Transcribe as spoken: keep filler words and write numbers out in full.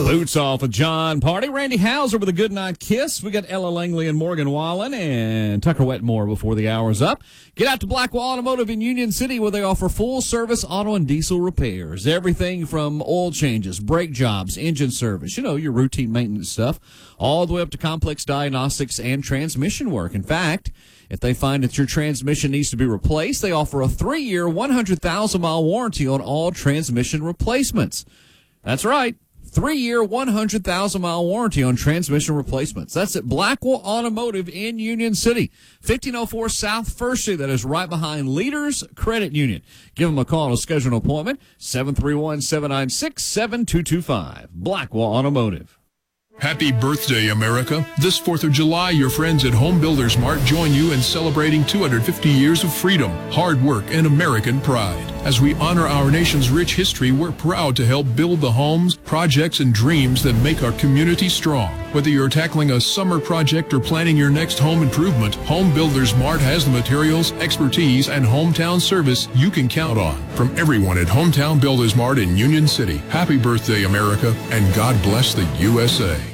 Boots Off with John Party. Randy Hauser with a good night kiss. We got Ella Langley and Morgan Wallen and Tucker Wetmore before the hour's up. Get out to Blackwell Automotive in Union City where they offer full-service auto and diesel repairs. Everything from oil changes, brake jobs, engine service, you know, your routine maintenance stuff, all the way up to complex diagnostics and transmission work. In fact, if they find that your transmission needs to be replaced, they offer a three-year, one hundred thousand mile warranty on all transmission replacements. That's right. Three-year, one hundred thousand mile warranty on transmission replacements. That's at Blackwell Automotive in Union City. fifteen oh four South First Street. That is right behind Leaders Credit Union. Give them a call to schedule an appointment. seven three one, seven nine six, seven two two five. Blackwell Automotive. Happy birthday, America. This fourth of July, your friends at Home Builders Mart join you in celebrating two hundred fifty years of freedom, hard work, and American pride. As we honor our nation's rich history, we're proud to help build the homes, projects, and dreams that make our community strong. Whether you're tackling a summer project or planning your next home improvement, Home Builders Mart has the materials, expertise, and hometown service you can count on. From everyone at Hometown Builders Mart in Union City, happy birthday, America, and God bless the U S A.